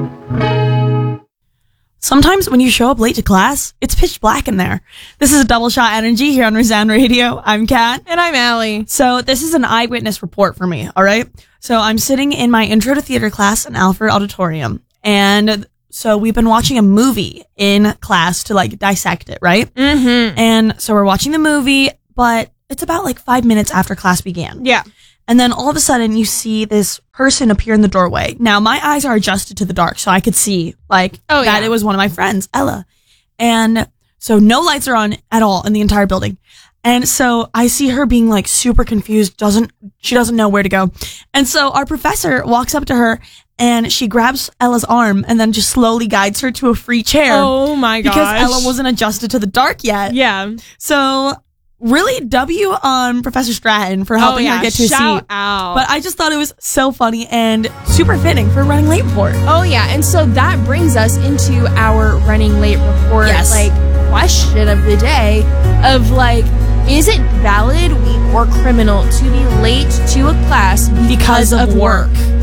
Sometimes when you show up late to class, it's pitch black in there. This is a Double Shot Energy here on Resound Radio. I'm Kat. And I'm Allie. So this is an eyewitness report for me, all right? So I'm sitting in my intro to theater class in Alfred Auditorium. And so we've been watching a movie in class to like dissect it, right? Mm-hmm. And so we're watching the movie, but it's about like 5 minutes after class began. Yeah. And then all of a sudden you see this person appear in the doorway. Now my eyes are adjusted to the dark, so I could see that it was one of my friends, Ella. And so no lights are on at all in the entire building. And so I see her being like super confused, she doesn't know where to go. And so our professor walks up to her and she grabs Ella's arm and then just slowly guides her to a free chair. Oh my gosh. Because Ella wasn't adjusted to the dark yet. Yeah. So really W on Professor Stratton for helping her get to a Shout seat. out. But I just thought it was so funny and super fitting for Running Late Report. Oh yeah, and so that brings us into our Running Late Report, Yes. question of the day of is it valid or criminal to be late to a class because of work?